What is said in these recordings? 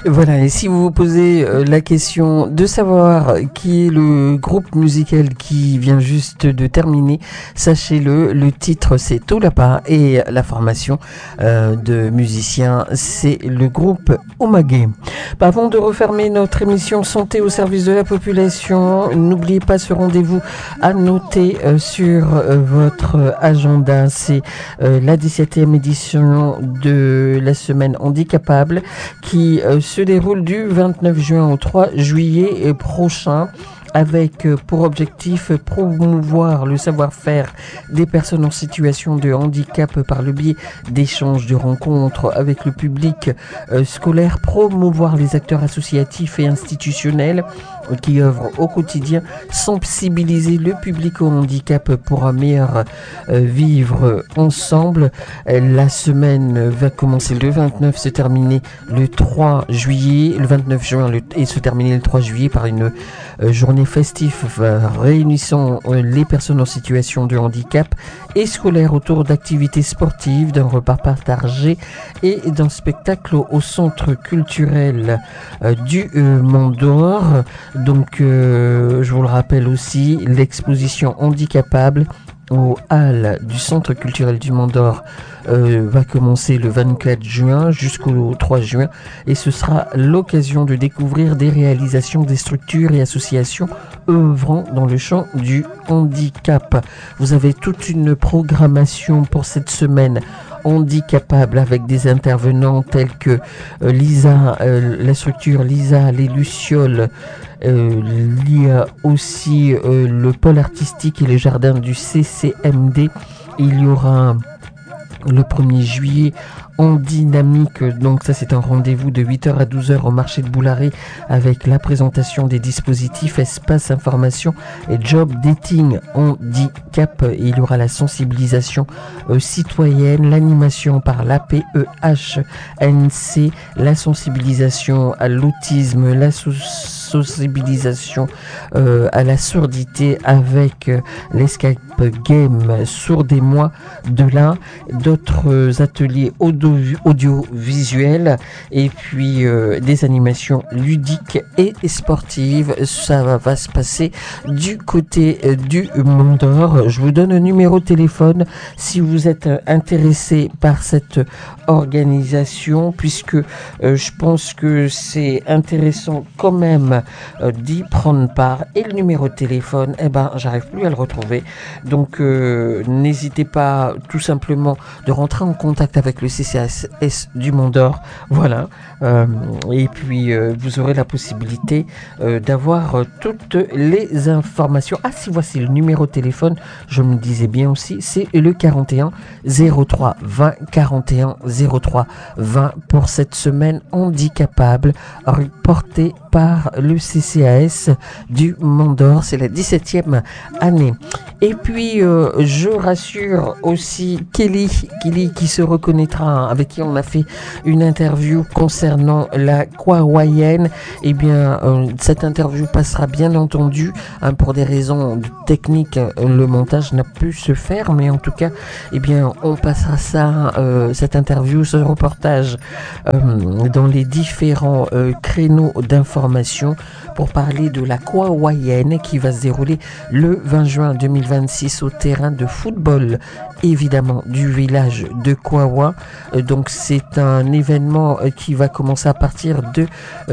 Voilà, et si vous vous posez la question de savoir qui est le groupe musical qui vient juste de terminer, sachez-le, le titre c'est Tolapa et la formation de musiciens c'est le groupe Omagé. Avant de refermer notre émission Santé au service de la population, n'oubliez pas ce rendez-vous à noter sur votre agenda, c'est la 17e édition de la semaine handicapable qui se déroule du 29 juin au 3 juillet prochain, avec pour objectif promouvoir le savoir-faire des personnes en situation de handicap par le biais d'échanges, de rencontres avec le public scolaire, promouvoir les acteurs associatifs et institutionnels qui œuvrent au quotidien, sensibiliser le public au handicap pour un meilleur vivre ensemble. La semaine va commencer le 29, se terminer le 3 juillet, le 29 juin et se terminer le 3 juillet par une journée festive réunissant les personnes en situation de handicap et scolaire autour d'activités sportives, d'un repas partagé et d'un spectacle au centre culturel du Mont d'Or. Donc je vous le rappelle aussi, l'exposition handicapable au hall du centre culturel du Mont d'Or va commencer le 24 juin jusqu'au 3 juin et ce sera l'occasion de découvrir des réalisations des structures et associations œuvrant dans le champ du handicap. Vous avez toute une programmation pour cette semaine handicapable avec des intervenants tels que Lisa, la structure Lisa, les Lucioles. Il y a aussi le pôle artistique et les jardins du CCMD. Il y aura le 1er juillet en dynamique, donc ça c'est un rendez-vous de 8h à 12h au marché de Boularet avec la présentation des dispositifs espace information et job dating handicap. Il y aura la sensibilisation citoyenne, l'animation par l'APEHNC, la sensibilisation à l'autisme, la sensibilisation à la surdité avec l'Escape Game Sourds des mois de là, d'autres ateliers audiovisuels et puis des animations ludiques et sportives. Ça va se passer du côté du Mont d'Or. Je vous donne un numéro de téléphone si vous êtes intéressé par cette organisation, puisque je pense que c'est intéressant quand même d'y prendre part. Et le numéro de téléphone, j'arrive plus à le retrouver. Donc n'hésitez pas tout simplement de rentrer en contact avec le CCAS du Mont d'Or. Voilà. Et puis vous aurez la possibilité d'avoir toutes les informations. Ah si, voici le numéro de téléphone, je me disais bien aussi, c'est le 41 03 20 41 03 20 pour cette semaine handicapable portée par le CCAS du Mont d'Or. C'est la 17e année. Et puis je rassure aussi Kelly qui se reconnaîtra, avec qui on a fait une interview concernant la Kwawayen. Eh bien cette interview passera bien entendu pour des raisons techniques, le montage n'a pu se faire, mais en tout cas eh bien on passera ça, cette interview, ce reportage dans les différents créneaux d'information pour parler de la Kwawayen qui va se dérouler le 20 juin 2026 au terrain de football évidemment du village de Kwawa. Donc c'est un événement qui va commencer à partir de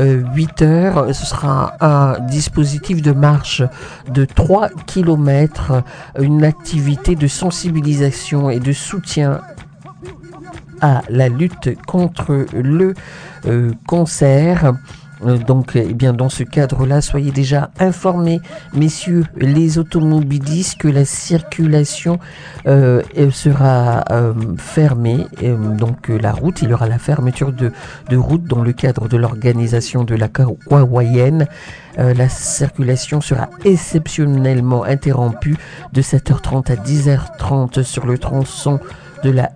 8h. Ce sera un dispositif de marche de 3 km, une activité de sensibilisation et de soutien à la lutte contre le cancer. Donc, eh bien, dans ce cadre-là, soyez déjà informés, messieurs les automobilistes, que la circulation sera fermée. Donc, la route, il y aura la fermeture de route dans le cadre de l'organisation de la Kwawayen. La circulation sera exceptionnellement interrompue de 7h30 à 10h30 sur le tronçon de la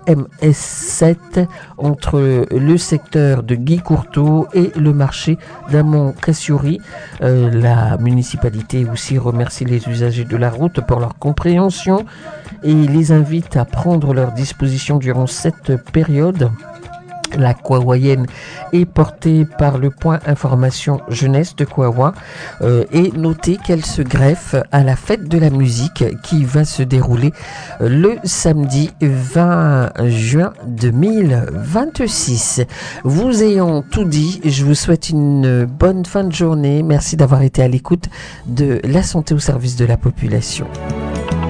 RMS7 entre le secteur de Guy Courteau et le marché d'Amont-Cassiori. La municipalité aussi remercie les usagers de la route pour leur compréhension et les invite à prendre leurs dispositions durant cette période. La Kouaouayenne est portée par le point information jeunesse de Kouawa et notez qu'elle se greffe à la fête de la musique qui va se dérouler le samedi 20 juin 2026. Vous ayant tout dit, je vous souhaite une bonne fin de journée. Merci d'avoir été à l'écoute de La Santé au service de la population.